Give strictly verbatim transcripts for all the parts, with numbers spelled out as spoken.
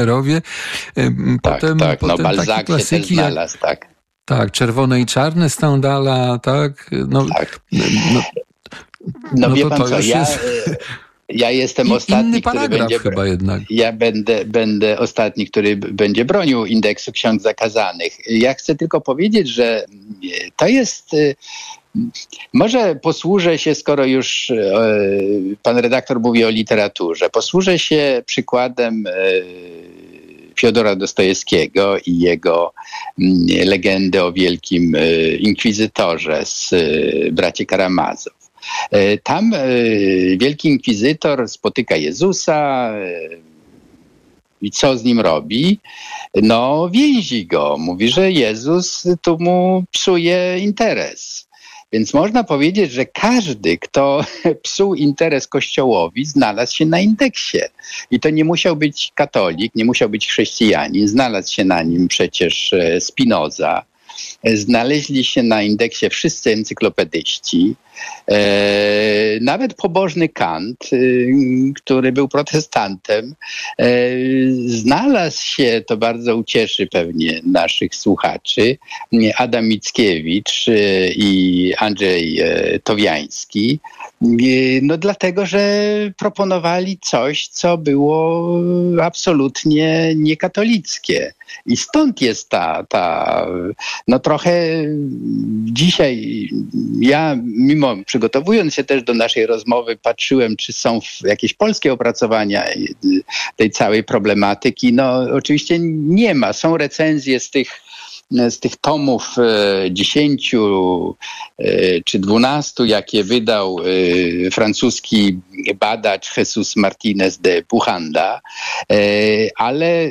Potem, tak, tak. potem no Balzac się też znalazł, jak, tak. Tak, czerwone i czarne Stendhala, tak? No, tak. no, no, no wie to, pan to co, ja... jest... Ja jestem I, ostatni, który będzie. Chyba jednak. Ja będę, będę ostatni, który będzie bronił indeksu ksiąg zakazanych. Ja chcę tylko powiedzieć, że to jest. Może posłużę się, skoro już pan redaktor mówi o literaturze, posłużę się przykładem Fiodora Dostojewskiego i jego legendy o wielkim inkwizytorze z braci Karamazow. Tam wielki inkwizytor spotyka Jezusa i co z nim robi? No więzi go. Mówi, że Jezus tu mu psuje interes. Więc można powiedzieć, że każdy, kto psuł interes Kościołowi, znalazł się na indeksie. I to nie musiał być katolik, nie musiał być chrześcijanin. Znalazł się na nim przecież Spinoza. Znaleźli się na indeksie wszyscy encyklopedyści. E, nawet pobożny Kant, e, który był protestantem, e, znalazł się, to bardzo ucieszy pewnie naszych słuchaczy, Adam Mickiewicz e, i Andrzej e, Towiański, e, no dlatego, że proponowali coś, co było absolutnie niekatolickie. I stąd jest ta, ta no trochę dzisiaj ja, mimo przygotowując się też do naszej rozmowy, patrzyłem, czy są jakieś polskie opracowania tej całej problematyki. No oczywiście nie ma. Są recenzje z tych z tych tomów dziesięciu czy dwunastu, jakie wydał francuski badacz Jesus Martinez de Puchanda, ale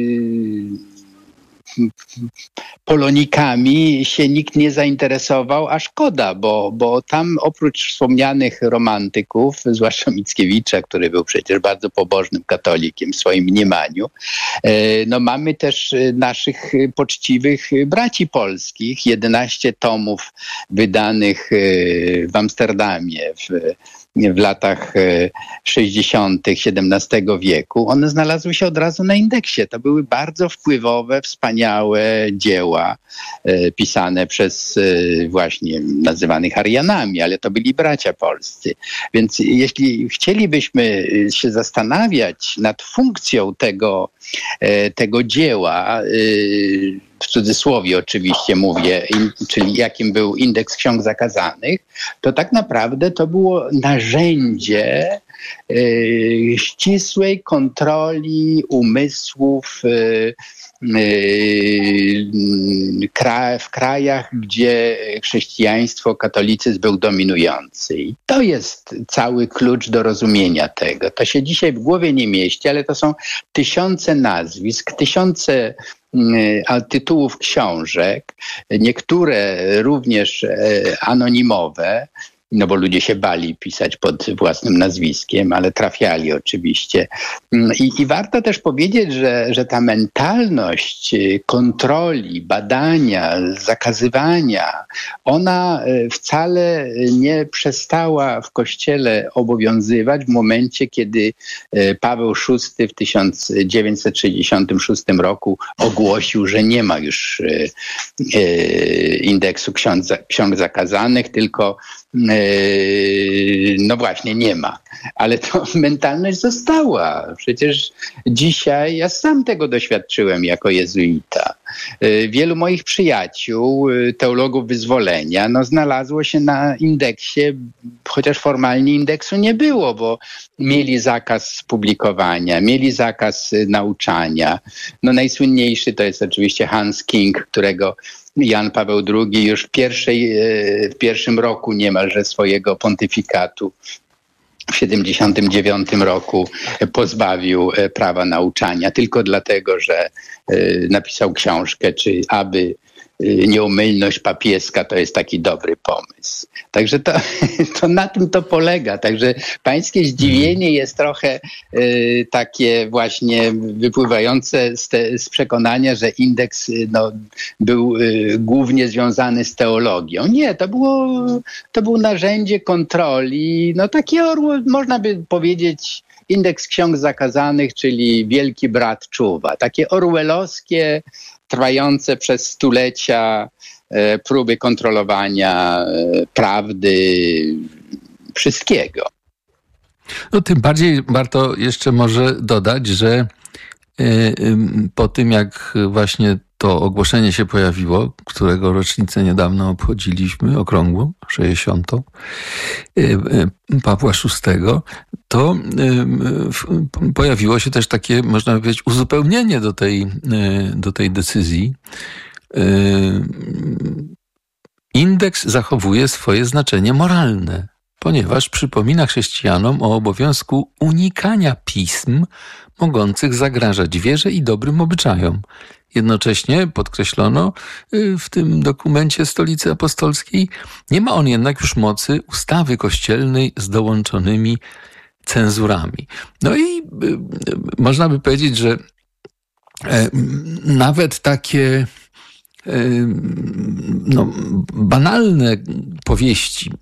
polonikami się nikt nie zainteresował, a szkoda, bo, bo tam oprócz wspomnianych romantyków, zwłaszcza Mickiewicza, który był przecież bardzo pobożnym katolikiem w swoim mniemaniu, no mamy też naszych poczciwych braci polskich, jedenaście tomów wydanych w Amsterdamie w w latach sześćdziesiątych siedemnastego wieku, one znalazły się od razu na indeksie. To były bardzo wpływowe, wspaniałe dzieła pisane przez właśnie nazywanych Arianami, ale to byli bracia polscy. Więc jeśli chcielibyśmy się zastanawiać nad funkcją tego, tego dzieła, w cudzysłowie oczywiście mówię, czyli jakim był indeks ksiąg zakazanych, to tak naprawdę to było narzędzie y, ścisłej kontroli umysłów y, y, kra, w krajach, gdzie chrześcijaństwo, katolicyzm był dominujący. I to jest cały klucz do rozumienia tego. To się dzisiaj w głowie nie mieści, ale to są tysiące nazwisk, tysiące tytułów książek, niektóre również anonimowe, no bo ludzie się bali pisać pod własnym nazwiskiem, ale trafiali oczywiście. I, i warto też powiedzieć, że, że ta mentalność kontroli, badania, zakazywania, ona wcale nie przestała w Kościele obowiązywać w momencie, kiedy Paweł szósty w tysiąc dziewięćset sześćdziesiątym szóstym roku ogłosił, że nie ma już indeksu ksiąg, ksiąg zakazanych, tylko no właśnie, nie ma. Ale to mentalność została. Przecież dzisiaj ja sam tego doświadczyłem jako jezuita. Wielu moich przyjaciół, teologów wyzwolenia, no znalazło się na indeksie, chociaż formalnie indeksu nie było, bo mieli zakaz publikowania, mieli zakaz nauczania. No najsłynniejszy to jest oczywiście Hans King, którego Jan Paweł drugi już w, pierwszej, w pierwszym roku niemalże swojego pontyfikatu w siedemdziesiątym dziewiątym roku pozbawił prawa nauczania tylko dlatego, że napisał książkę, czy aby nieomylność papieska to jest taki dobry pomysł. Także to, to na tym to polega. Także pańskie zdziwienie jest trochę y, takie właśnie wypływające z, te, z przekonania, że indeks no, był y, głównie związany z teologią. Nie, to było, to było narzędzie kontroli, no takie orło, można by powiedzieć, indeks ksiąg zakazanych, czyli Wielki Brat czuwa. Takie orwellowskie, trwające przez stulecia e, próby kontrolowania e, prawdy, wszystkiego. No tym bardziej warto jeszcze może dodać, że y, y, po tym jak właśnie to ogłoszenie się pojawiło, którego rocznicę niedawno obchodziliśmy, okrągłą, sześćdziesiątą, Pawła szóstego, to pojawiło się też takie, można powiedzieć, uzupełnienie do tej, do tej decyzji. Indeks zachowuje swoje znaczenie moralne, ponieważ przypomina chrześcijanom o obowiązku unikania pism mogących zagrażać wierze i dobrym obyczajom. Jednocześnie podkreślono w tym dokumencie Stolicy Apostolskiej, nie ma on jednak już mocy ustawy kościelnej z dołączonymi cenzurami. No i można by powiedzieć, że nawet takie no, banalne powieści,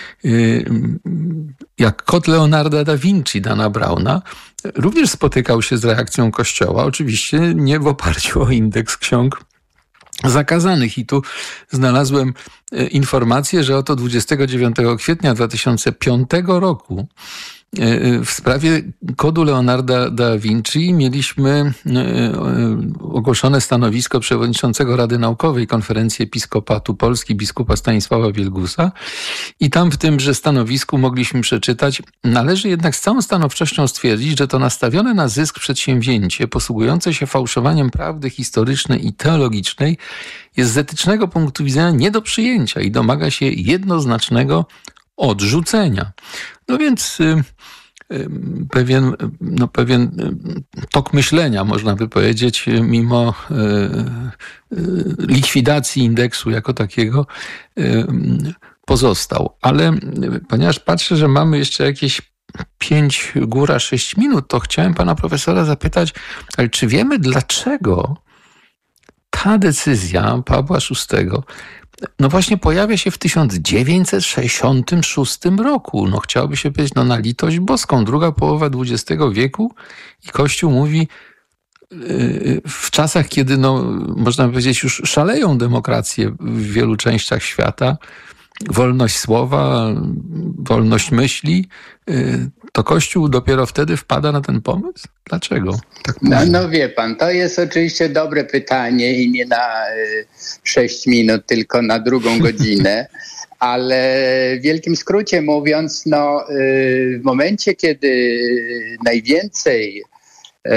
jak Kot Leonarda da Vinci Dana Browna, również spotykał się z reakcją Kościoła, oczywiście nie w oparciu o indeks ksiąg zakazanych. I tu znalazłem informację, że oto dwudziestego dziewiątego kwietnia dwa tysiące piątego roku w sprawie kodu Leonarda da Vinci mieliśmy ogłoszone stanowisko przewodniczącego Rady Naukowej Konferencji Episkopatu Polski biskupa Stanisława Wielgusa i tam w tymże stanowisku mogliśmy przeczytać: należy jednak z całą stanowczością stwierdzić, że to nastawione na zysk przedsięwzięcie posługujące się fałszowaniem prawdy historycznej i teologicznej jest z etycznego punktu widzenia nie do przyjęcia i domaga się jednoznacznego odrzucenia. No więc y, y, pewien, no pewien tok myślenia, można by powiedzieć, mimo y, y, likwidacji indeksu jako takiego y, pozostał. Ale ponieważ patrzę, że mamy jeszcze jakieś pięć, góra sześć minut, to chciałem pana profesora zapytać, ale czy wiemy, dlaczego ta decyzja Pawła szóstego no właśnie pojawia się w tysiąc dziewięćset sześćdziesiątym szóstym roku. No chciałoby się powiedzieć, no na litość boską, druga połowa dwudziestego wieku i Kościół mówi yy, w czasach, kiedy no można powiedzieć już szaleją demokracje w wielu częściach świata, wolność słowa, wolność myśli, yy, to Kościół dopiero wtedy wpada na ten pomysł? Dlaczego? Tak no, no wie pan, to jest oczywiście dobre pytanie i nie na y, sześć minut, tylko na drugą godzinę, ale w wielkim skrócie mówiąc, no y, w momencie, kiedy najwięcej y,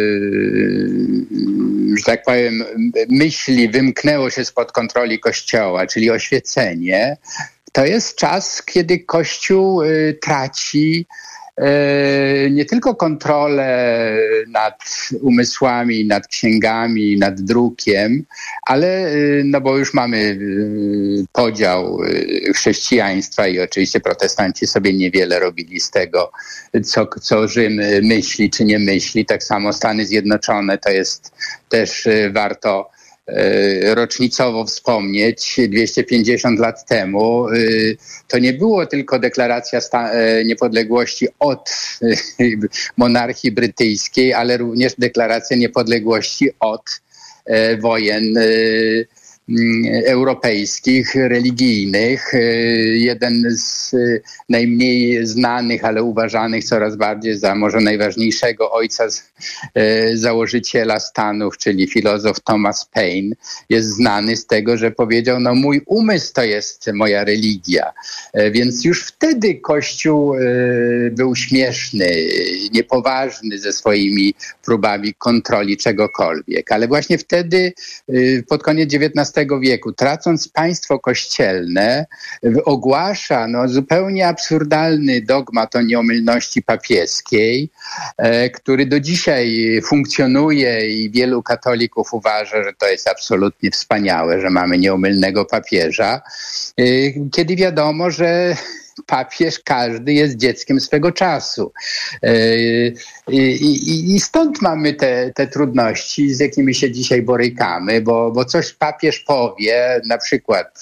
że tak powiem, myśli wymknęło się spod kontroli Kościoła, czyli oświecenie, to jest czas, kiedy Kościół y, traci nie tylko kontrolę nad umysłami, nad księgami, nad drukiem, ale no bo już mamy podział chrześcijaństwa i oczywiście protestanci sobie niewiele robili z tego, co, co Rzym myśli czy nie myśli. Tak samo Stany Zjednoczone to jest też warto rocznicowo wspomnieć, dwieście pięćdziesiąt lat temu, to nie było tylko deklaracja sta- niepodległości od monarchii brytyjskiej, ale również deklaracja niepodległości od wojen europejskich, religijnych. Jeden z najmniej znanych, ale uważanych coraz bardziej za może najważniejszego ojca założyciela Stanów, czyli filozof Thomas Paine, jest znany z tego, że powiedział, no mój umysł to jest moja religia. Więc już wtedy Kościół był śmieszny, niepoważny ze swoimi próbami kontroli czegokolwiek. Ale właśnie wtedy, pod koniec dziewiętnastego wieku, tracąc państwo kościelne, ogłasza no, zupełnie absurdalny dogmat o nieomylności papieskiej, e, który do dzisiaj funkcjonuje i wielu katolików uważa, że to jest absolutnie wspaniałe, że mamy nieomylnego papieża, e, kiedy wiadomo, że papież każdy jest dzieckiem swego czasu. I, i, i stąd mamy te, te trudności, z jakimi się dzisiaj borykamy, bo, bo coś papież powie, na przykład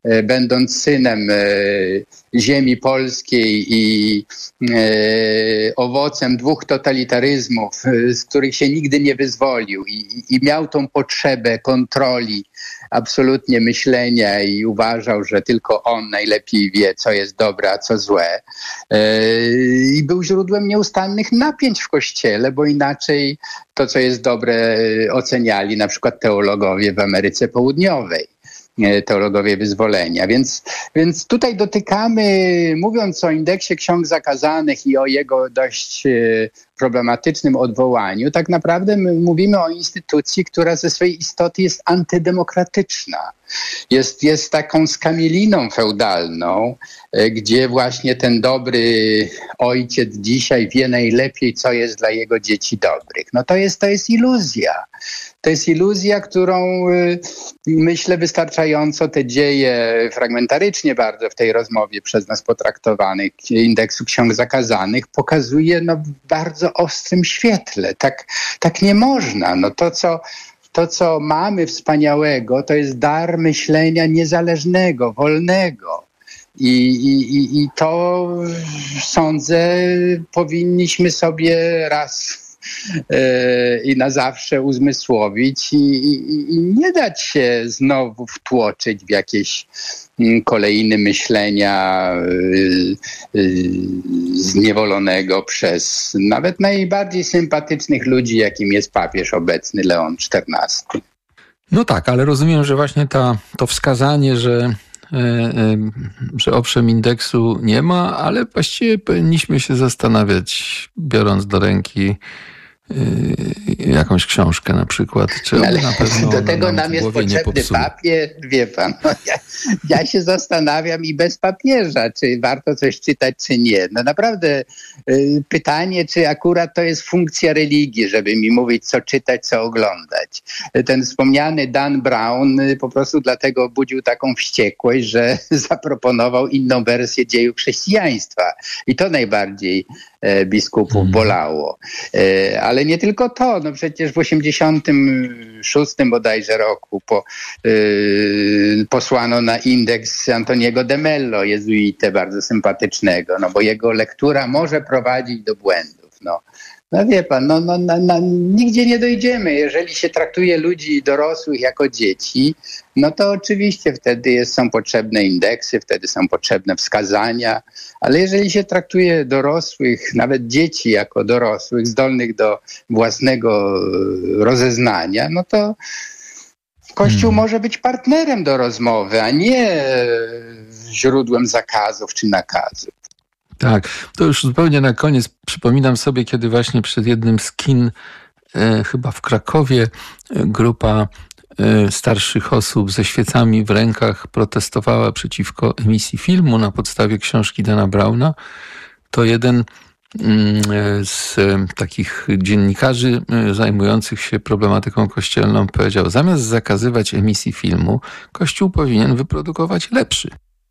będąc synem ziemi polskiej i owocem dwóch totalitaryzmów, z których się nigdy nie wyzwolił i, i miał tą potrzebę kontroli, absolutnie myślenia i uważał, że tylko on najlepiej wie, co jest dobre, a co złe. I był źródłem nieustannych napięć w Kościele, bo inaczej to, co jest dobre, oceniali na przykład teologowie w Ameryce Południowej, teologowie wyzwolenia. Więc, więc tutaj dotykamy, mówiąc o indeksie ksiąg zakazanych i o jego dość problematycznym odwołaniu, tak naprawdę my mówimy o instytucji, która ze swojej istoty jest antydemokratyczna. Jest, jest taką skamieliną feudalną, gdzie właśnie ten dobry ojciec dzisiaj wie najlepiej, co jest dla jego dzieci dobrych. No to jest, to jest iluzja. To jest iluzja, którą myślę wystarczająco te dzieje fragmentarycznie bardzo w tej rozmowie przez nas potraktowanych indeksu ksiąg zakazanych pokazuje no, w bardzo ostrym świetle. Tak, tak nie można. No to, co To, co mamy wspaniałego, to jest dar myślenia niezależnego, wolnego. I, i, i to, sądzę, powinniśmy sobie raz yy, i na zawsze uzmysłowić i, i, i nie dać się znowu wtłoczyć w jakieś kolejne myślenia yy, yy, zniewolonego przez nawet najbardziej sympatycznych ludzi, jakim jest papież obecny Leon czternasty. No tak, ale rozumiem, że właśnie ta, to wskazanie, że, yy, yy, że owszem indeksu nie ma, ale właściwie powinniśmy się zastanawiać, biorąc do ręki jakąś książkę na przykład. Czy ale na pewno do tego nam, nam jest potrzebny papier, wie pan. No ja, ja się zastanawiam i bez papieża, czy warto coś czytać, czy nie. No naprawdę y, pytanie, czy akurat to jest funkcja religii, żeby mi mówić, co czytać, co oglądać. Ten wspomniany Dan Brown y, po prostu dlatego budził taką wściekłość, że zaproponował inną wersję dziejów chrześcijaństwa. I to najbardziej y, biskupów bolało. Y, ale nie tylko to, no przecież w osiemdziesiątym szóstym bodajże roku po, yy, posłano na indeks Antoniego de Mello, jezuitę bardzo sympatycznego, no bo jego lektura może prowadzić do błędów. No, no wie pan, no, no, no, no, nigdzie nie dojdziemy. Jeżeli się traktuje ludzi dorosłych jako dzieci, no to oczywiście wtedy jest, są potrzebne indeksy, wtedy są potrzebne wskazania, ale jeżeli się traktuje dorosłych, nawet dzieci jako dorosłych, zdolnych do własnego rozeznania, no to Kościół hmm. może być partnerem do rozmowy, a nie źródłem zakazów czy nakazów. Tak, to już zupełnie na koniec przypominam sobie, kiedy właśnie przed jednym z kin, e, chyba w Krakowie, e, grupa e, starszych osób ze świecami w rękach protestowała przeciwko emisji filmu na podstawie książki Dana Browna, to jeden mm, z e, takich dziennikarzy e, zajmujących się problematyką kościelną powiedział, zamiast zakazywać emisji filmu, Kościół powinien wyprodukować lepszy.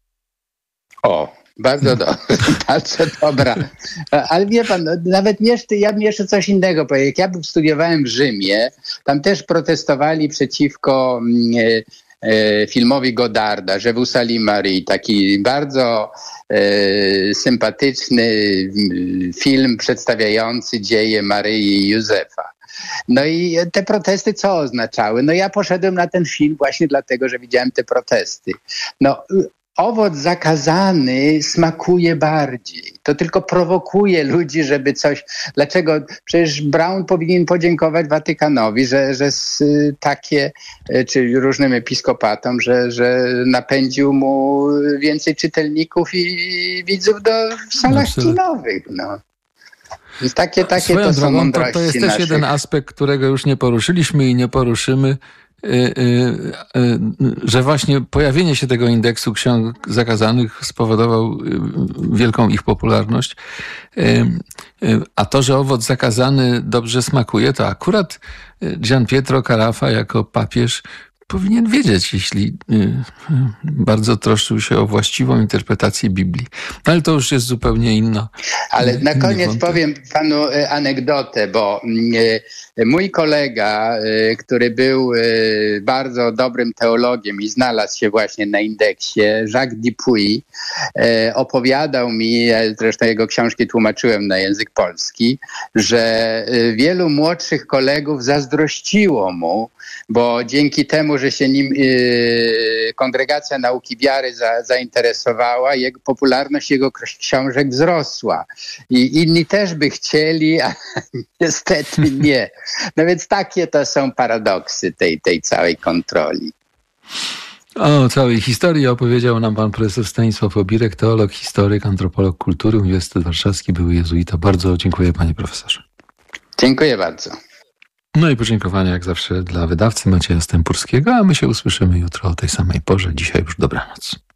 O! Bardzo, do, bardzo dobra. Ale wie pan, nawet jeszcze, ja bym jeszcze coś innego powiedział. Jak ja studiowałem w Rzymie, tam też protestowali przeciwko e, e, filmowi Godarda, Je vous salue Marie, taki bardzo e, sympatyczny film przedstawiający dzieje Maryi i Józefa. No i te protesty co oznaczały? No ja poszedłem na ten film właśnie dlatego, że widziałem te protesty. No owoc zakazany smakuje bardziej. To tylko prowokuje ludzi, żeby coś... Dlaczego? Przecież Brown powinien podziękować Watykanowi, że, że takie, czy różnym episkopatom, że, że napędził mu więcej czytelników i widzów do w salach no, kinowych. No. Więc takie, takie Swoją to drogą, są mądrości to, to jest naszych. też jeden aspekt, którego już nie poruszyliśmy i nie poruszymy, że właśnie pojawienie się tego indeksu ksiąg zakazanych spowodował wielką ich popularność. A to, że owoc zakazany dobrze smakuje, to akurat Gian Pietro Carafa jako papież powinien wiedzieć, jeśli bardzo troszczył się o właściwą interpretację Biblii. No, ale to już jest zupełnie inna. Ale na koniec wątek. Powiem panu anegdotę, bo Mój kolega, który był bardzo dobrym teologiem i znalazł się właśnie na indeksie, Jacques Dupuy, opowiadał mi, zresztą jego książki tłumaczyłem na język polski, że wielu młodszych kolegów zazdrościło mu, bo dzięki temu, że się nim Kongregacja Nauki Wiary za, zainteresowała, jego popularność jego książek wzrosła. I inni też by chcieli, a niestety nie. No więc takie to są paradoksy tej, tej całej kontroli. O całej historii opowiedział nam pan profesor Stanisław Obirek, teolog, historyk, antropolog kultury, Uniwersytet Warszawski, były jezuita. Bardzo dziękuję, panie profesorze. Dziękuję bardzo. No i podziękowania jak zawsze dla wydawcy Macieja Stępurskiego, a my się usłyszymy jutro o tej samej porze. Dzisiaj już dobranoc.